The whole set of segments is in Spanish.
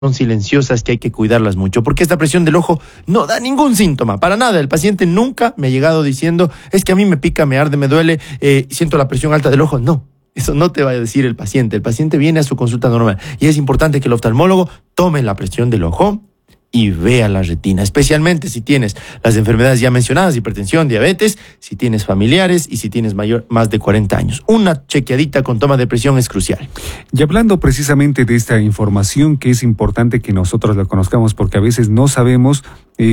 son silenciosas que hay que cuidarlas mucho, porque esta presión del ojo no da ningún síntoma, para nada. El paciente nunca me ha llegado diciendo, es que a mí me pica, me arde, me duele, siento la presión alta del ojo. No, eso no te va a decir el paciente. El paciente viene a su consulta normal y es importante que el oftalmólogo tome la presión del ojo y vea la retina, especialmente si tienes las enfermedades ya mencionadas, hipertensión, diabetes, si tienes familiares y si tienes más de 40 años. Una chequeadita con toma de presión es crucial. Y hablando precisamente de esta información, que es importante que nosotros la conozcamos, porque a veces no sabemos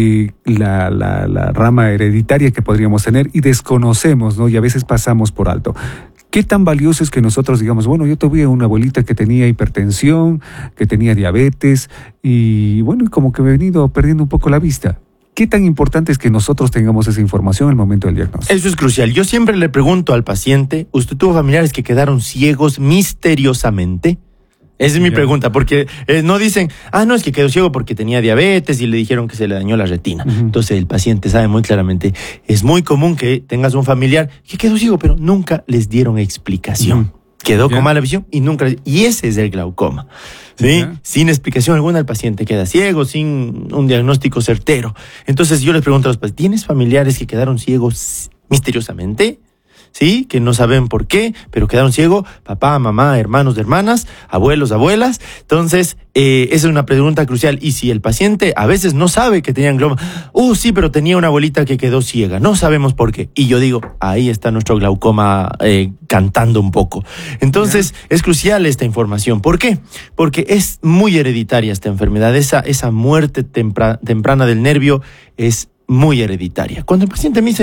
la rama hereditaria que podríamos tener y desconocemos, ¿no? Y a veces pasamos por alto. ¿Qué tan valioso es que nosotros digamos, bueno, yo tuve una abuelita que tenía hipertensión, que tenía diabetes y bueno, como que me he venido perdiendo un poco la vista? ¿Qué tan importante es que nosotros tengamos esa información al momento del diagnóstico? Eso es crucial. Yo siempre le pregunto al paciente, ¿usted tuvo familiares que quedaron ciegos misteriosamente? Esa es mi pregunta, porque no dicen, no, es que quedó ciego porque tenía diabetes y le dijeron que se le dañó la retina. Entonces el paciente sabe muy claramente, es muy común que tengas un familiar que quedó ciego, pero nunca les dieron explicación. Quedó con mala visión y ese es el glaucoma. ¿Sí? Sin explicación alguna el paciente queda ciego, sin un diagnóstico certero. Entonces yo les pregunto a los pacientes, ¿tienes familiares que quedaron ciegos misteriosamente? ¿Sí? Que no saben por qué, pero quedaron ciegos, papá, mamá, hermanos, hermanas, abuelos, abuelas. Entonces, esa es una pregunta crucial. Y si el paciente a veces no sabe que tenía glaucoma, sí, pero tenía una abuelita que quedó ciega, no sabemos por qué. Y yo digo, ahí está nuestro glaucoma cantando un poco. Entonces, es crucial esta información. ¿Por qué? Porque es muy hereditaria esta enfermedad. Esa muerte temprana del nervio es muy hereditaria. Cuando el paciente me dice,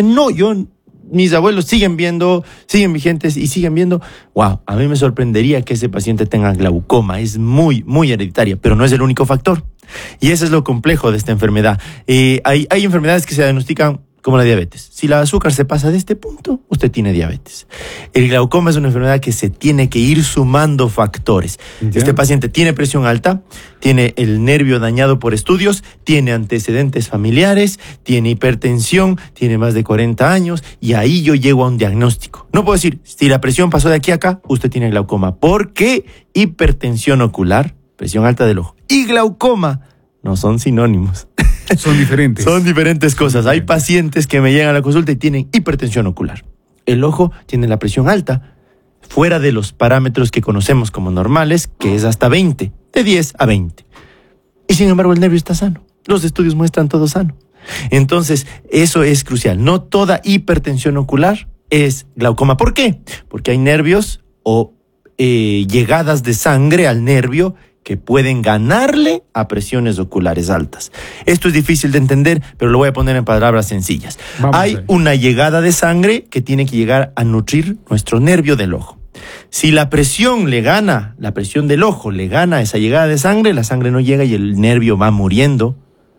mis abuelos siguen viendo, siguen vigentes y siguen viendo, wow, a mí me sorprendería que ese paciente tenga glaucoma. Es muy, muy hereditaria, pero no es el único factor. Y eso es lo complejo de esta enfermedad. Hay enfermedades que se diagnostican como la diabetes. Si la azúcar se pasa de este punto, usted tiene diabetes. El glaucoma es una enfermedad que se tiene que ir sumando factores. Este paciente tiene presión alta, tiene el nervio dañado por estudios, tiene antecedentes familiares, tiene hipertensión, tiene más de 40 años y ahí yo llego a un diagnóstico. No puedo decir, si la presión pasó de aquí a acá, usted tiene glaucoma. Porque hipertensión ocular, presión alta del ojo, y glaucoma no son sinónimos. Son diferentes. Son diferentes cosas. Hay pacientes que me llegan a la consulta y tienen hipertensión ocular. El ojo tiene la presión alta, fuera de los parámetros que conocemos como normales, que es hasta 20, de 10 a 20. Y sin embargo el nervio está sano. Los estudios muestran todo sano. Entonces, eso es crucial. No toda hipertensión ocular es glaucoma. ¿Por qué? Porque hay nervios o llegadas de sangre al nervio que pueden ganarle a presiones oculares altas. Esto es difícil de entender, pero lo voy a poner en palabras sencillas. Hay una llegada de sangre que tiene que llegar a nutrir nuestro nervio del ojo. Si la presión del ojo le gana esa llegada de sangre, la sangre no llega y el nervio va muriendo.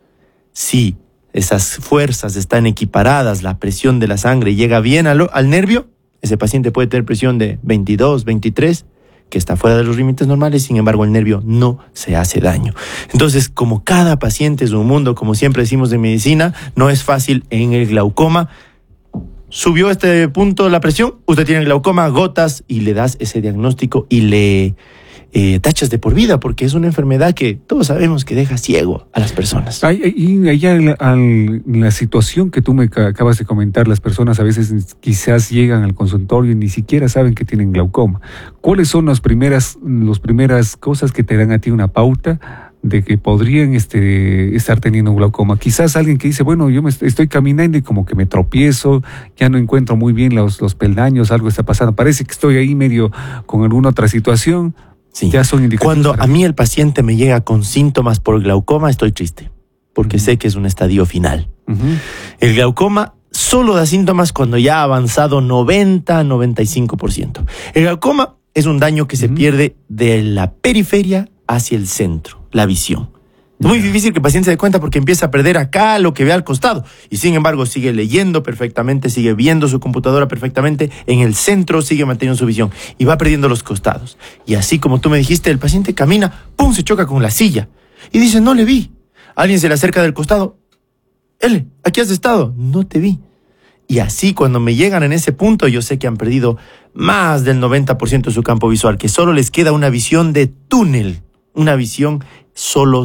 Si esas fuerzas están equiparadas, la presión de la sangre llega bien al nervio, ese paciente puede tener presión de 22, 23, que está fuera de los límites normales, sin embargo el nervio no se hace daño. Entonces, como cada paciente es un mundo, como siempre decimos en medicina, no es fácil en el glaucoma. Subió a este punto la presión, usted tiene glaucoma, gotas, y le das ese diagnóstico y le tachas de por vida, porque es una enfermedad que todos sabemos que deja ciego a las personas. Y allá la situación que tú me acabas de comentar, las personas a veces quizás llegan al consultorio y ni siquiera saben que tienen glaucoma. ¿Cuáles son las primeras cosas que te dan a ti una pauta de que podrían estar teniendo un glaucoma? Quizás alguien que dice, bueno, yo estoy caminando y como que me tropiezo, ya no encuentro muy bien los peldaños, algo está pasando, parece que estoy ahí medio con alguna otra situación. Sí. Ya son indicativos. Cuando a mí el paciente me llega con síntomas por glaucoma, estoy triste, porque sé que es un estadio final. El glaucoma solo da síntomas cuando ya ha avanzado 90-95%. El glaucoma es un daño que se pierde de la periferia hacia el centro, la visión. Es muy difícil que el paciente se dé cuenta porque empieza a perder acá lo que ve al costado. Y sin embargo sigue leyendo perfectamente, sigue viendo su computadora perfectamente. En el centro sigue manteniendo su visión y va perdiendo los costados. Y así como tú me dijiste, el paciente camina, ¡pum!, se choca con la silla. Y dice, no le vi. Alguien se le acerca del costado. ¿Aquí has estado? No te vi. Y así cuando me llegan en ese punto, yo sé que han perdido más del 90% de su campo visual, que solo les queda una visión de túnel, una visión solo